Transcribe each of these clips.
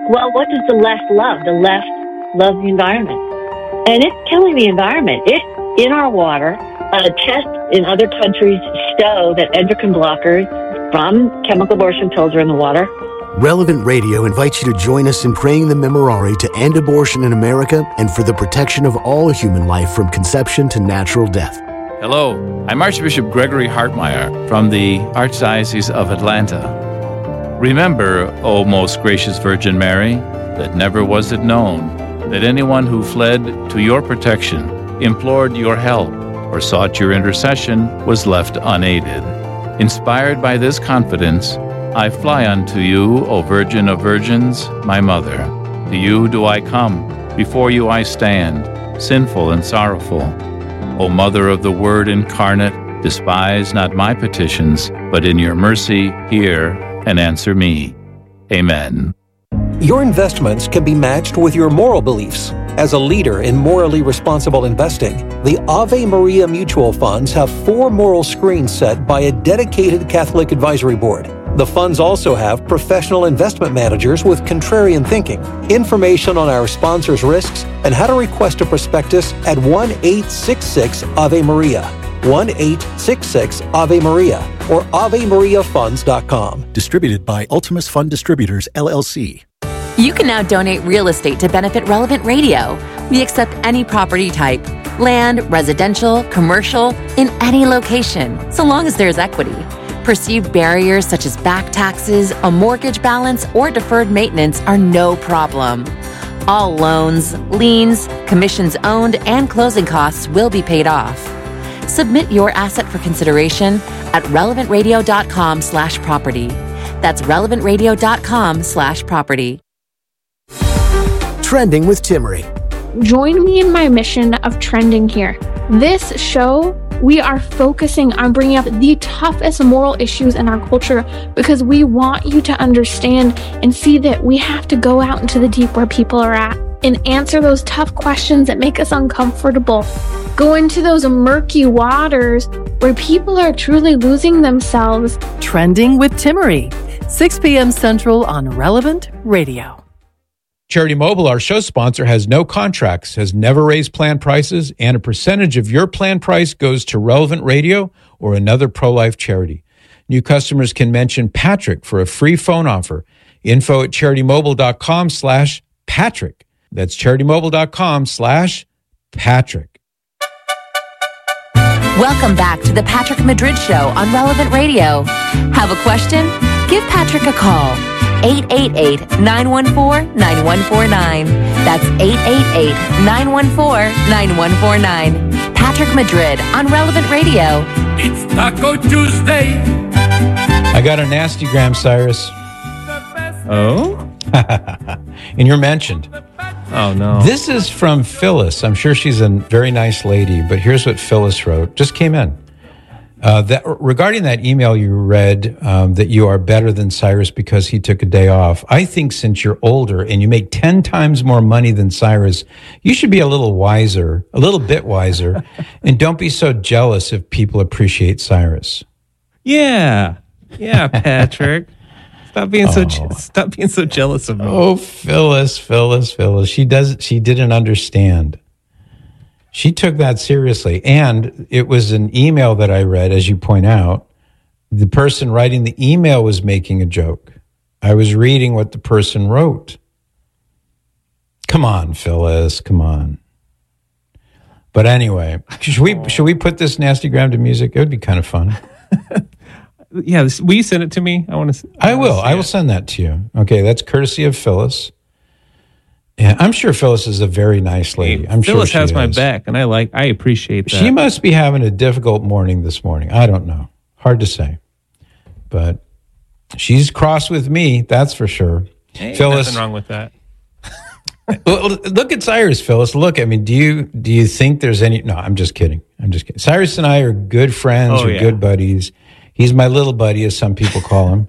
Well, what does the left love? The left loves the environment. And it's killing the environment. It's in our water. Tests in other countries show that endocrine blockers from chemical abortion pills are in the water. Relevant Radio invites you to join us in praying the Memorare to end abortion in America and for the protection of all human life from conception to natural death. Hello, I'm Archbishop Gregory Hartmeyer from the Archdiocese of Atlanta. Remember, O most gracious Virgin Mary, that never was it known that anyone who fled to your protection, implored your help, or sought your intercession was left unaided. Inspired by this confidence, I fly unto you, O Virgin of Virgins, my Mother. To you do I come, before you I stand, sinful and sorrowful. O Mother of the Word incarnate, despise not my petitions, but in your mercy hear and answer me. Amen. Your investments can be matched with your moral beliefs. As a leader in morally responsible investing, the Ave Maria Mutual Funds have 4 moral screens set by a dedicated Catholic advisory board. The funds also have professional investment managers with contrarian thinking. Information on our sponsors' risks and how to request a prospectus at 1-866-AVE-MARIA, 1-866-AVE-MARIA, or AveMariaFunds.com. Distributed by Ultimus Fund Distributors, LLC. You can now donate real estate to benefit Relevant Radio. We accept any property type, land, residential, commercial, in any location, so long as there's equity. Perceived barriers such as back taxes, a mortgage balance, or deferred maintenance are no problem. All loans, liens, commissions owned, and closing costs will be paid off. Submit your asset for consideration at relevantradio.com/property. That's relevantradio.com/property. Trending with Timmerie. Join me in my mission of trending here. This show, we are focusing on bringing up the toughest moral issues in our culture because we want you to understand and see that we have to go out into the deep where people are at and answer those tough questions that make us uncomfortable. Go into those murky waters where people are truly losing themselves. Trending with Timmerie, 6 p.m. Central on Relevant Radio. Charity Mobile, our show sponsor, has no contracts, has never raised plan prices, and a percentage of your plan price goes to Relevant Radio or another pro-life charity. New customers can mention Patrick for a free phone offer. Info at CharityMobile.com/Patrick. That's CharityMobile.com/Patrick. Welcome back to the Patrick Madrid Show on Relevant Radio. Have a question? Give Patrick a call. 888-914-9149. That's 888-914-9149. Patrick Madrid on Relevant Radio. It's Taco Tuesday. I got a nastygram, Cyrus. Oh? And you're mentioned. Oh, no. This is from Phyllis. I'm sure she's a very nice lady, but here's what Phyllis wrote. Just came in. Regarding that email you read, that you are better than Cyrus because he took a day off. I think since you're older and you make 10 times more money than Cyrus, you should be a little wiser, a little bit wiser, and don't be so jealous if people appreciate Cyrus. Yeah, Patrick. Stop being so jealous of me. Oh, Phyllis. She didn't understand. She took that seriously, and it was an email that I read, as you point out. The person writing the email was making a joke. I was reading what the person wrote. Come on, Phyllis, come on. But anyway, should we put this nastygram to music? It would be kind of fun. Yeah, will you send it to me? I will send that to you. Okay, that's courtesy of Phyllis. Yeah, I'm sure Phyllis is a very nice lady. Phyllis has my back, and I appreciate that. She must be having a difficult morning this morning. I don't know. Hard to say. But she's cross with me, that's for sure. Hey, Phyllis, nothing wrong with that. Well, look at Cyrus, Phyllis. Look, I mean, do you think there's any... No, I'm just kidding. Cyrus and I are good friends, good buddies. He's my little buddy, as some people call him.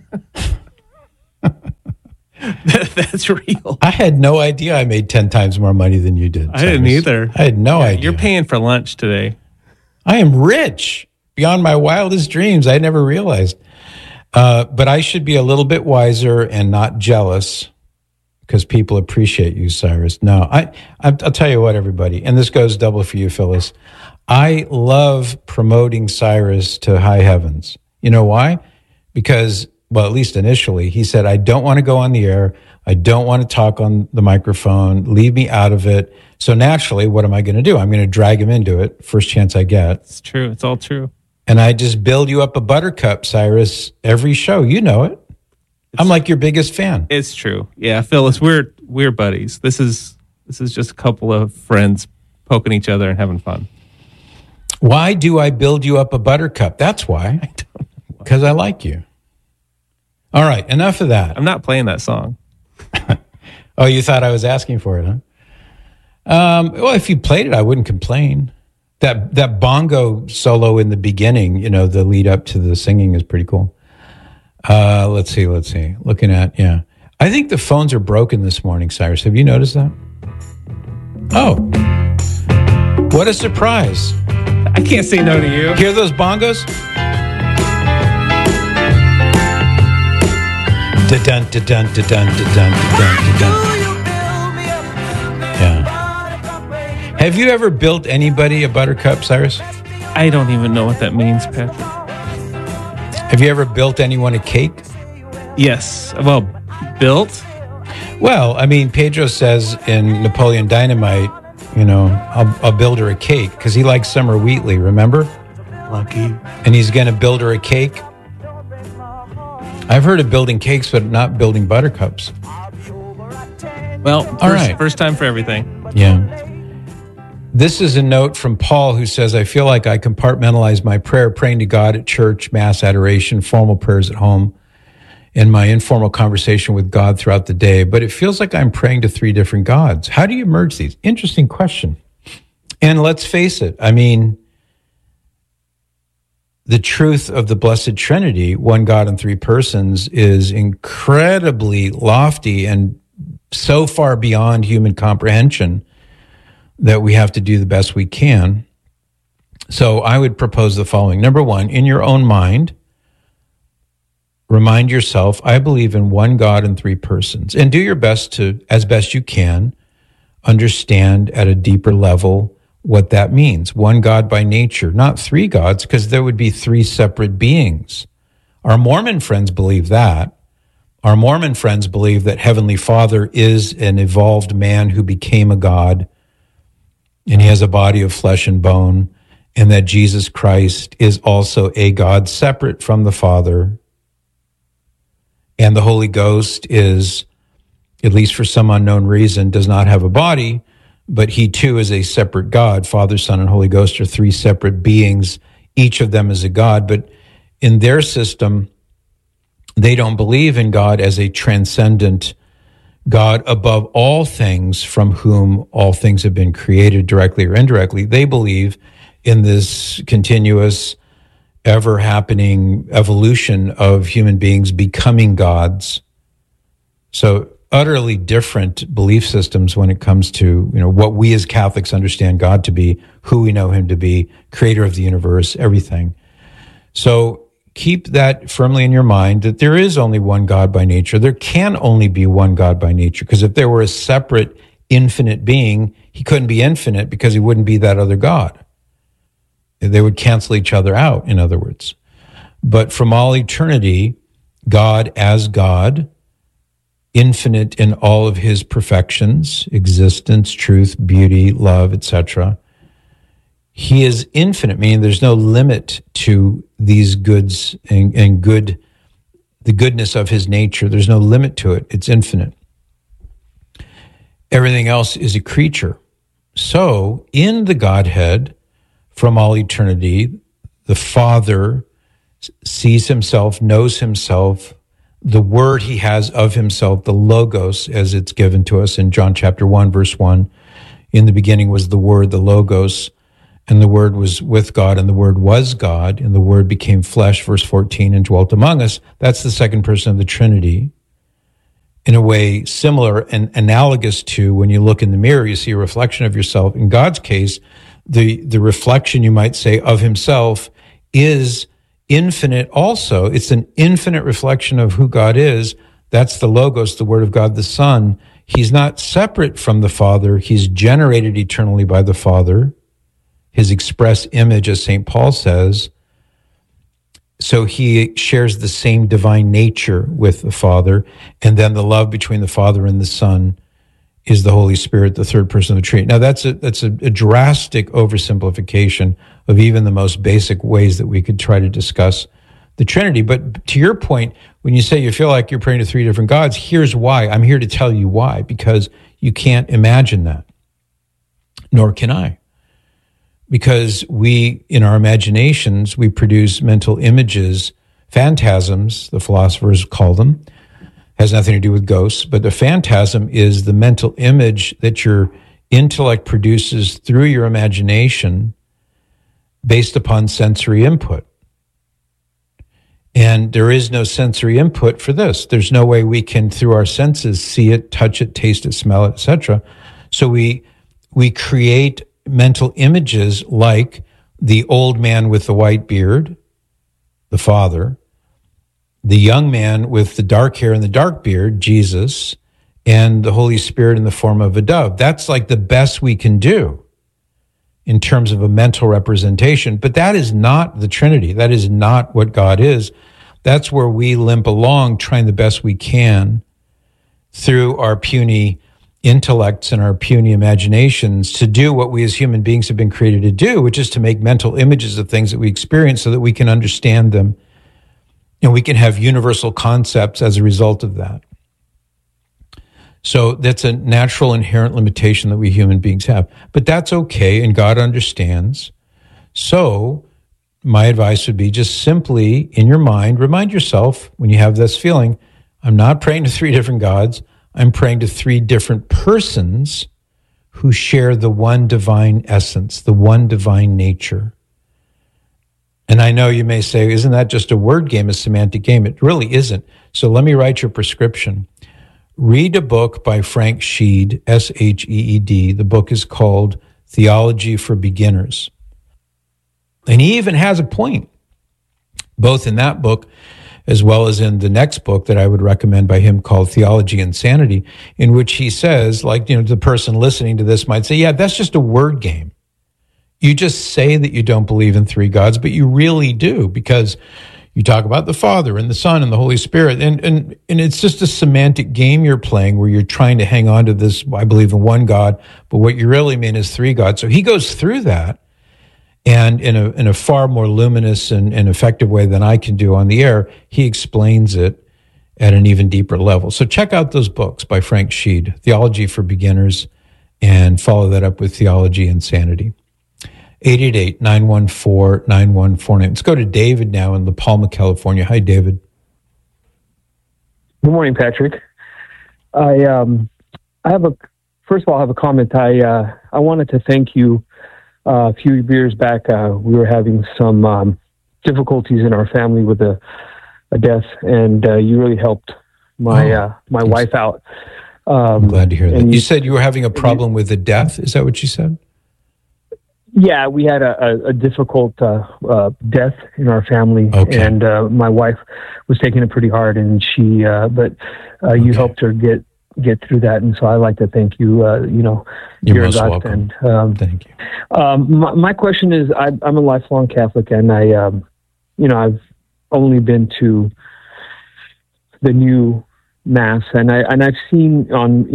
That's real. I had no idea I made 10 times more money than you did. I didn't either. I had no idea. You're paying for lunch today. I am rich beyond my wildest dreams. I never realized. But I should be a little bit wiser and not jealous because people appreciate you, Cyrus. No, I'll tell you what, everybody, and this goes double for you, Phyllis. I love promoting Cyrus to high heavens. You know why? Because, well, at least initially, he said, I don't want to go on the air. I don't want to talk on the microphone. Leave me out of it. So naturally, what am I going to do? I'm going to drag him into it first chance I get. It's true. It's all true. And I just build you up a buttercup, Cyrus, every show. You know it. I'm like your biggest fan. It's true. Yeah, Phyllis, we're buddies. This is just a couple of friends poking each other and having fun. Why do I build you up a buttercup? That's why. I don't know. Because I like you. All right, enough of that. I'm not playing that song. Oh, you thought I was asking for it, huh? Well, if you played it, I wouldn't complain. That bongo solo in the beginning, the lead up to the singing is pretty cool. Let's see. Looking at, yeah. I think the phones are broken this morning, Cyrus. Have you noticed that? Oh. What a surprise. I can't say no to you. Hear those bongos? Da-dun, da-dun, da-dun, da-dun, da-dun, da-dun. Yeah. Have you ever built anybody a buttercup, Cyrus? I don't even know what that means, Patrick. Have you ever built anyone a cake? Yes. Well, built? Well, I mean, Pedro says in Napoleon Dynamite, I'll build her a cake because he likes Summer Wheatley, remember? Lucky. And he's going to build her a cake. I've heard of building cakes, but not building buttercups. Well, first time for everything. Yeah. This is a note from Paul who says, I feel like I compartmentalize my prayer, praying to God at church, mass adoration, formal prayers at home, and my informal conversation with God throughout the day. But it feels like I'm praying to 3 different gods. How do you merge these? Interesting question. And let's face it, I mean, the truth of the Blessed Trinity, one God in 3 persons, is incredibly lofty and so far beyond human comprehension that we have to do the best we can. So I would propose the following. Number 1, in your own mind, remind yourself, I believe in one God in 3 persons, and do your best to, as best you can, understand at a deeper level what that means. One God by nature, not 3 gods, because there would be 3 separate beings. Our Mormon friends believe that. Our Mormon friends believe that Heavenly Father is an evolved man who became a God, and he has a body of flesh and bone, and that Jesus Christ is also a God separate from the Father. And the Holy Ghost is, at least for some unknown reason, does not have a body, but he too is a separate God. Father, Son, and Holy Ghost are 3 separate beings. Each of them is a God, but in their system, they don't believe in God as a transcendent God above all things, from whom all things have been created directly or indirectly. They believe in this continuous, ever-happening evolution of human beings becoming gods. So utterly different belief systems when it comes to what we as Catholics understand God to be, who we know him to be, creator of the universe, everything. So keep that firmly in your mind, that there is only one God by nature. There can only be one God by nature, because if there were a separate infinite being, he couldn't be infinite because he wouldn't be that other God. They would cancel each other out, in other words. But from all eternity, God as God, infinite in all of his perfections, existence, truth, beauty, love, etc., he is infinite, meaning there's no limit to these goods and the goodness of his nature. There's no limit to it. It's infinite. Everything else is a creature. So, in the Godhead, from all eternity, the Father sees himself, knows himself, the word he has of himself, the Logos, as it's given to us in John chapter 1, verse 1. In the beginning was the Word, the Logos, and the Word was with God, and the Word was God, and the Word became flesh, verse 14, and dwelt among us. That's the second person of the Trinity. In a way similar and analogous to when you look in the mirror, you see a reflection of yourself. In God's case, the reflection, you might say, of himself is infinite also. It's an infinite reflection of who God is That's the Logos, the Word of God, the Son. He's not separate from the Father. He's generated eternally by the Father, his express image, as St. Paul says. So he shares the same divine nature with the Father. And then the love between the Father and the Son is the Holy Spirit, the third person of the Trinity. Now, that's a drastic oversimplification of even the most basic ways that we could try to discuss the Trinity. But to your point, when you say you feel like you're praying to three different gods, here's why. I'm here to tell you why, because you can't imagine that, nor can I. Because we, in our imaginations, we produce mental images, phantasms, the philosophers call them. Has nothing to do with ghosts, but the phantasm is the mental image that your intellect produces through your imagination based upon sensory input. And there is no sensory input for this. There's no way we can, through our senses, see it, touch it, taste it, smell it, etc. So we create mental images like the old man with the white beard, the Father, the young man with the dark hair and the dark beard, Jesus, and the Holy Spirit in the form of a dove. That's like the best we can do in terms of a mental representation. But that is not the Trinity. That is not what God is. That's where we limp along, trying the best we can through our puny intellects and our puny imaginations to do what we as human beings have been created to do, which is to make mental images of things that we experience so that we can understand them and we can have universal concepts as a result of that. So that's a natural inherent limitation that we human beings have. But that's okay, and God understands. So my advice would be just simply in your mind, remind yourself when you have this feeling, I'm not praying to three different gods. I'm praying to three different persons who share the one divine essence, the one divine nature. And I know you may say, isn't that just a word game, a semantic game? It really isn't. So let me write your prescription. Read a book by Frank Sheed, S-H-E-E-D. The book is called Theology for Beginners. And he even has a point, both in that book as well as in the next book that I would recommend by him called Theology and Sanity, in which he says, like, the person listening to this might say, yeah, that's just a word game. You just say that you don't believe in three gods, but you really do, because you talk about the Father and the Son and the Holy Spirit. And it's just a semantic game you're playing where you're trying to hang on to this, I believe in one God, but what you really mean is three gods. So he goes through that, and in a far more luminous and effective way than I can do on the air, he explains it at an even deeper level. So check out those books by Frank Sheed, Theology for Beginners, and follow that up with Theology and Sanity. 888-914-9149. Let's go to David now in La Palma, California. Hi, David. Good morning, Patrick. First of all, I have a comment. I wanted to thank you. A few years back, we were having some difficulties in our family with a death, and you really helped my wife out. I'm glad to hear that. You said you were having a problem with the death? Is that what you said? Yeah, we had a difficult death in our family, okay. And my wife was taking it pretty hard, and you helped her get through that, and so I'd like to thank you. You're most welcome. Thank you. My question is, I'm a lifelong Catholic, and I've only been to the new Mass, and I've seen on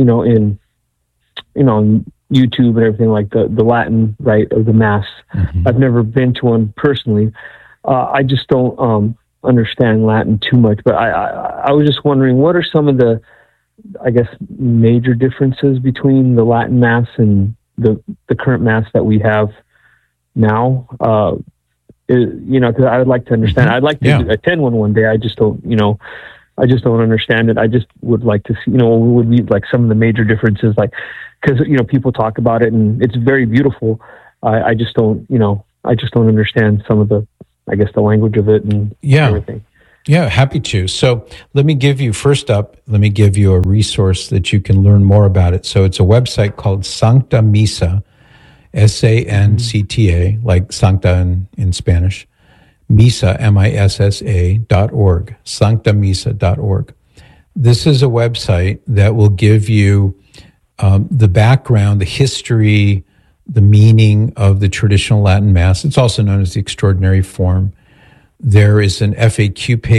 on YouTube and everything, like the Latin rite of the Mass. Mm-hmm. I've never been to one personally. I just don't understand Latin too much, but I was just wondering, what are some of the, I guess, major differences between the Latin Mass and the current Mass that we have now? Because I would like to understand. I'd like to attend one day. I just don't understand it. I just would like to see, what would be like some of the major differences, like, because, people talk about it and it's very beautiful. I just don't understand some of the, I guess, the language of it and everything. Yeah, happy to. So let me give you a resource that you can learn more about it. So it's a website called Sancta Misa, S-A-N-C-T-A, like Sancta in Spanish, Misa, M-I-S-S-A.org, sanctamisa.org. This is a website that will give you the background, the history, the meaning of the traditional Latin Mass. It's also known as the Extraordinary Form. There is an FAQ page